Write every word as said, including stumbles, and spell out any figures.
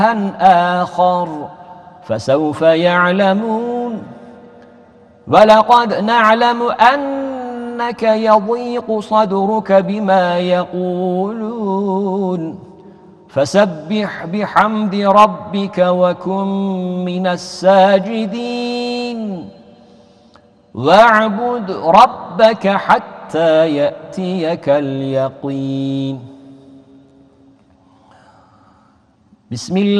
آخر فسوف يعلمون ولقد نعلم أنك يضيق صدرك بما يقولون فسبح بحمد ربك وكن من الساجدين واعبد ربك حتى يأتيك اليقين. بسم الله